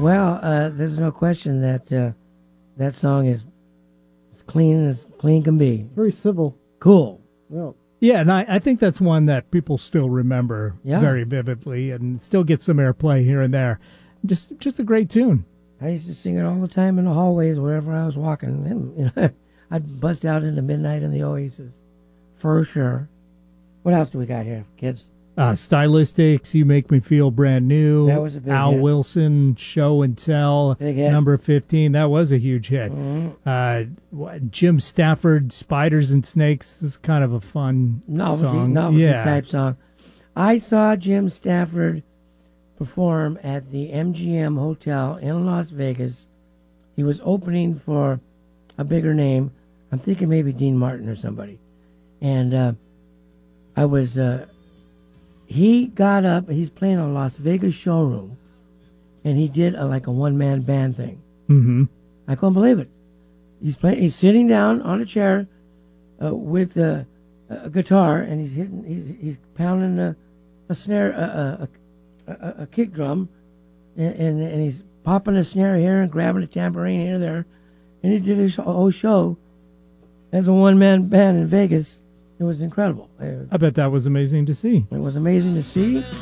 Well, there's no question that that song is as clean can be. Very civil. Cool. Yeah. Yeah, and I think that's one that people still remember Yeah. very vividly and still get some airplay here and there. Just a great tune. I used to sing it all the time in the hallways wherever I was walking. And, you know, I'd bust out into midnight in the Oasis, for sure. What else do we got here, kids? Stylistics, You Make Me Feel Brand New. That was a big Al hit. Wilson, Show and Tell. Big hit. Number 15. That was a huge hit. Jim Stafford, Spiders and Snakes is kind of a fun song. Novelty type song. I saw Jim Stafford perform at the MGM Hotel in Las Vegas. He was opening for a bigger name. I'm thinking maybe Dean Martin or somebody. And he got up, he's playing a Las Vegas showroom, and he did like a one-man band thing. Mm-hmm. I couldn't believe it. He's sitting down on a chair with a guitar, and he's pounding a snare, a kick drum, and he's popping a snare here and grabbing a tambourine here and there, and he did his whole show as a one-man band in Vegas. It was incredible. I bet that was amazing to see. It was amazing to see.